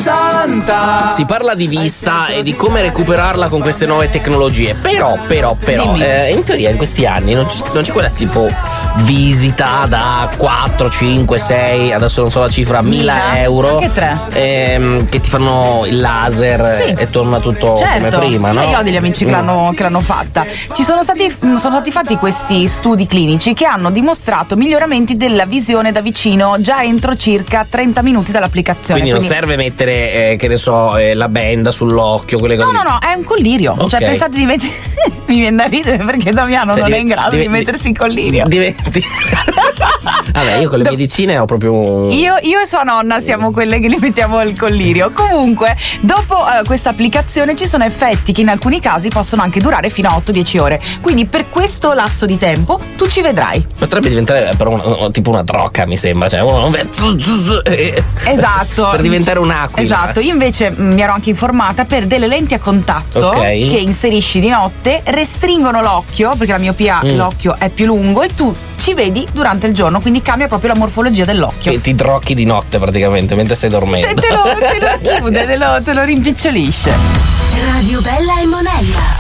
Santa. Si parla di vista e di come recuperarla con queste nuove tecnologie. Però in teoria in questi anni non c'è quella tipo visita da 4, 5, 6, adesso non so la cifra, 1.000 euro. Anche 3. Che ti fanno il laser, sì, e torna tutto certo, come prima, no? Io ho degli amici che l'hanno fatta. Sono stati fatti questi studi clinici che hanno dimostrato miglioramenti della visione da vicino già entro circa 30 minuti dall'applicazione. Quindi non serve mettere, che ne so, la benda sull'occhio, quelle cose. No, è un collirio. Okay. Cioè, pensate di mettere. Mi viene da ridere perché Damiano non è in grado di mettersi il collirio. Vabbè, io con le medicine ho proprio. Io e sua nonna siamo quelle che li mettiamo il collirio. Comunque, dopo questa applicazione ci sono effetti che in alcuni casi possono anche durare fino a 8-10 ore. Quindi per questo lasso di tempo tu ci vedrai. Potrebbe diventare però tipo una trocca, mi sembra. Cioè, esatto. Per diventare un'aquila. Esatto. Io invece mi ero anche informata per delle lenti a contatto che inserisci di notte, restringono l'occhio, perché la miopia l'occhio è più lungo, e tu ci vedi durante il giorno, quindi cambia proprio la morfologia dell'occhio. Ti trocchi di notte praticamente mentre stai dormendo. Te lo rimpicciolisce. Radio Bella e Monella.